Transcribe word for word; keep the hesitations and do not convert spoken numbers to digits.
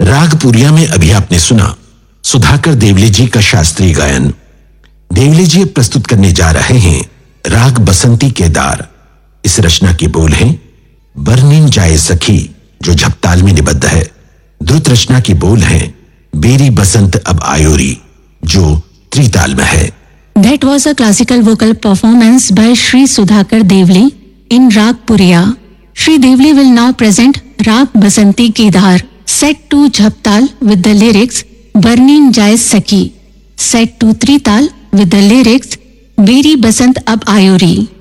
रागपुरिया में अभी आपने सुना सुधाकर देवले जी का शास्त्रीय गायन। देवले जी प्रस्तुत करने जा रहे हैं राग बसंती केदार। इस रचना के बोल हैं बरनीन जाए सखी, जो झपताल में निबद्ध है। द्रुत रचना के बोल हैं बेरी बसंत अब आयोरी, जो त्रिताल में है। That was a classical vocal performance by Shri Sudhakar Devle in Ragpuriya. Shri Devle will now present Rag Basanti Kedar, set to Jhaptal with the lyrics Barnin Jai Saki, set to Trital with the lyrics Beri Basant Ab Ayori.